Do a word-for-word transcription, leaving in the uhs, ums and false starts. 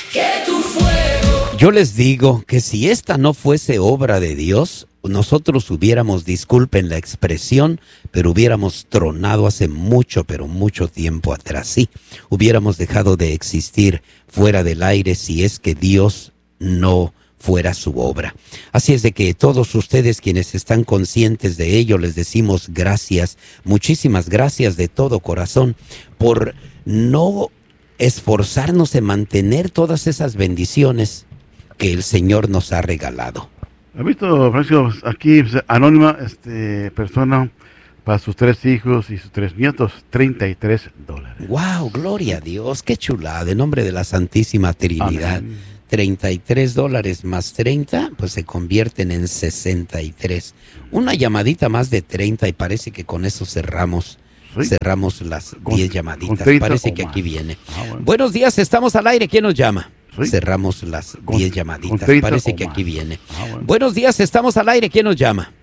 que tu fuego. Yo les digo que si esta no fuese obra de Dios, nosotros hubiéramos, disculpen la expresión, pero hubiéramos tronado hace mucho, pero mucho tiempo atrás. Sí, hubiéramos dejado de existir fuera del aire si es que Dios no fuera su obra. Así es de que todos ustedes quienes están conscientes de ello, les decimos gracias, muchísimas gracias de todo corazón por no esforzarnos en mantener todas esas bendiciones que el Señor nos ha regalado. ¿Ha visto, Francisco, aquí anónima este, persona para sus tres hijos y sus tres nietos, treinta y tres dólares? ¡Wow! Gloria a Dios, qué chulada, en nombre de la Santísima Trinidad. Amén. treinta y tres dólares más treinta, pues se convierten en sesenta y tres. Una llamadita más de treinta y parece que con eso cerramos. ¿Sí? Cerramos las diez llamaditas. Parece que aquí viene. Ah, bueno. Buenos días, estamos al aire. ¿Quién nos llama? ¿Sí? Cerramos las diez llamaditas. Parece que aquí viene. Ah, bueno. Buenos días, estamos al aire. ¿Quién nos llama?